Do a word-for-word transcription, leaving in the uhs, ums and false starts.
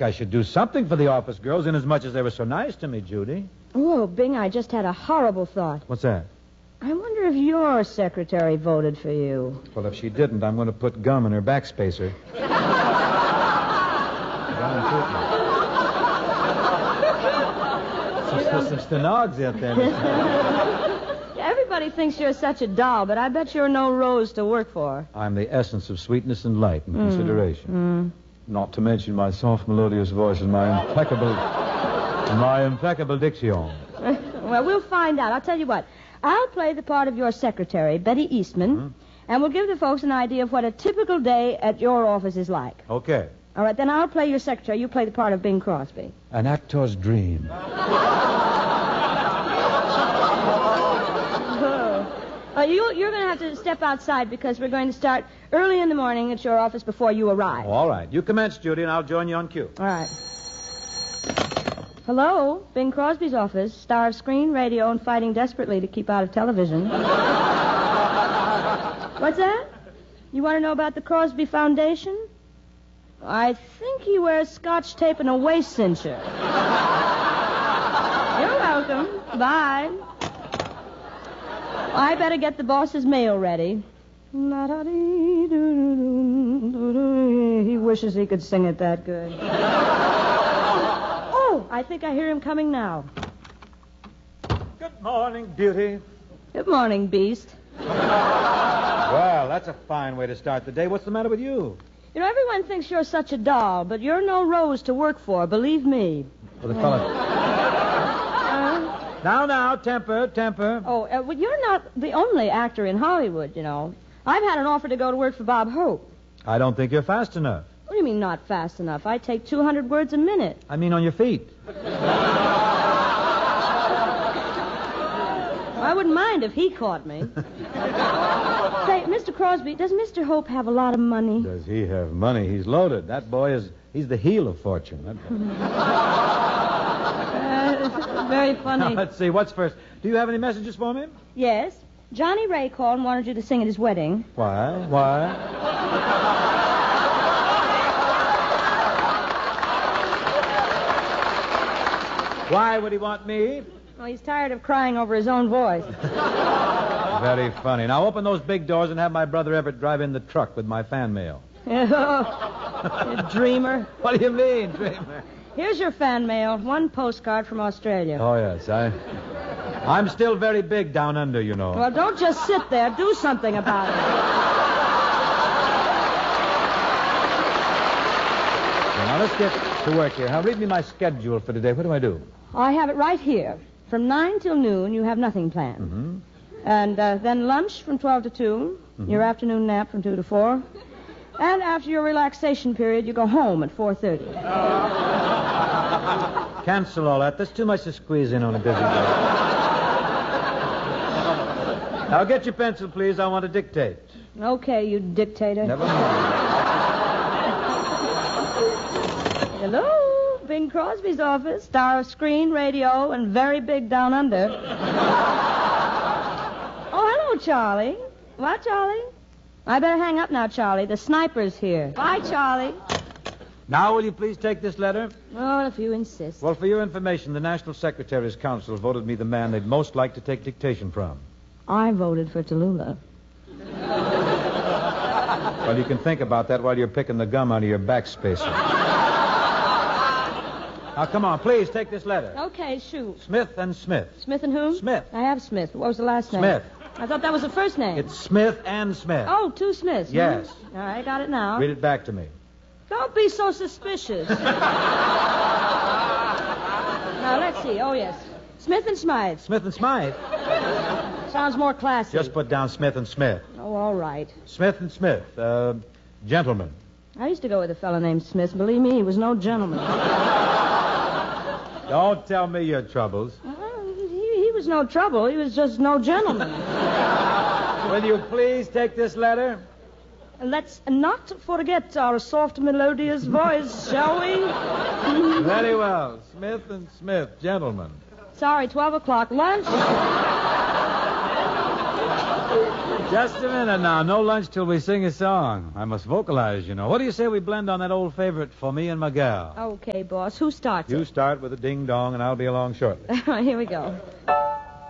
think I should do something for the office girls, inasmuch as they were so nice to me, Judy. Oh, Bing, I just had a horrible thought. What's that? I wonder if your secretary voted for you. Well, if she didn't, I'm going to put gum in her backspacer. There's some stenogs out there. Everybody thinks you're such a doll, but I bet you're no rose to work for. I'm the essence of sweetness and light and mm. consideration. Mm. Not to mention my soft, melodious voice and my impeccable, my impeccable diction. Well, we'll find out. I'll tell you what. I'll play the part of your secretary, Betty Eastman, mm-hmm. and we'll give the folks an idea of what a typical day at your office is like. Okay. All right, then I'll play your secretary. You play the part of Bing Crosby. An actor's dream. Uh, you, you're going to have to step outside because we're going to start early in the morning at your office before you arrive. Oh, all right. You commence, Judy, and I'll join you on cue. All right. Hello, Bing Crosby's office, star of screen, radio, and fighting desperately to keep out of television. What's that? You want to know about the Crosby Foundation? I think he wears Scotch tape and a waist cincher. You're welcome. Bye. I better get the boss's mail ready. He wishes he could sing it that good. Oh, I think I hear him coming now. Good morning, beauty. Good morning, beast. Well, that's a fine way to start the day. What's the matter with you? You know, everyone thinks you're such a doll, but you're no rose to work for, believe me. Well, the fella... Now, now, temper, temper. Oh, uh, well, you're not the only actor in Hollywood, you know. I've had an offer to go to work for Bob Hope. I don't think you're fast enough. What do you mean not fast enough? I take two hundred words a minute. I mean on your feet. I wouldn't mind if he caught me. Say, Mister Crosby, does Mister Hope have a lot of money? Does he have money? He's loaded. That boy is, he's the heel of fortune. That uh, very funny. Now, let's see, what's first? Do you have any messages for me? Yes. Johnny Ray called and wanted you to sing at his wedding. Why? Why? Why would he want me? Well, he's tired of crying over his own voice. Very funny. Now open those big doors and have my brother Everett drive in the truck with my fan mail. You dreamer. What do you mean, dreamer? Here's your fan mail. One postcard from Australia. Oh, yes. I, I'm still very big down under, you know. Well, don't just sit there. Do something about it. Now, let's get to work here. Now, read me my schedule for today. What do I do? I have it right here. From nine till noon, you have nothing planned. Mm-hmm. And uh, then lunch from twelve to two, mm-hmm. your afternoon nap from two to four. And after your relaxation period, you go home at four thirty. Cancel all that. There's too much to squeeze in on a busy day. Now, get your pencil, please. I want to dictate. Okay, you dictator. Never mind. Hello, Bing Crosby's office, star of screen, radio, and very big down under. Oh, hello, Charlie. What, Charlie? I better hang up now, Charlie. The sniper's here. Bye, Charlie. Now, will you please take this letter? Oh, if you insist. Well, for your information, the National Secretary's Council voted me the man they'd most like to take dictation from. I voted for Tallulah. Well, you can think about that while you're picking the gum out of your backspacer. Now, come on, please, take this letter. Okay, shoot. Smith and Smith. Smith and whom? Smith. I have Smith. What was the last name? Smith. I thought that was the first name. It's Smith and Smith. Oh, two Smiths. Yes. Hmm? All right, got it now. Read it back to me. Don't be so suspicious. Now, let's see. Oh, yes. Smith and Smythe. Smith and Smythe? Sounds more classy. Just put down Smith and Smith. Oh, all right. Smith and Smith. Uh, gentlemen. I used to go with a fellow named Smith. Believe me, he was no gentleman. Don't tell me your troubles. Uh, he, he was no trouble. He was just no gentleman. Will you please take this letter? Let's not forget our soft, melodious voice, shall we? Very well. Smith and Smith, gentlemen. Sorry, twelve o'clock. Lunch? Just a minute now. No lunch till we sing a song. I must vocalize, you know. What do you say we blend on that old favorite, For Me and My Gal? Okay, boss. Who starts You it? start with a ding-dong, and I'll be along shortly. Here we go.